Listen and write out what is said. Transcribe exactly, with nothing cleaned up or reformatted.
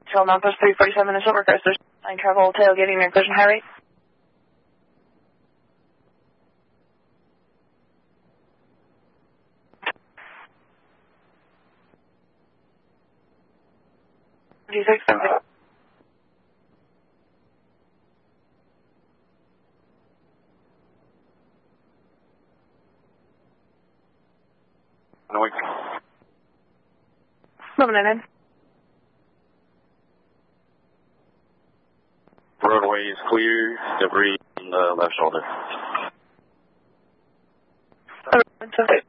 Till Northwest three forty-seven is over, Chrysler nine travel tailgating near collision high rate. G six seventy. Noise. Eliminated. Roadway is clear. Debris in the left shoulder. It's okay.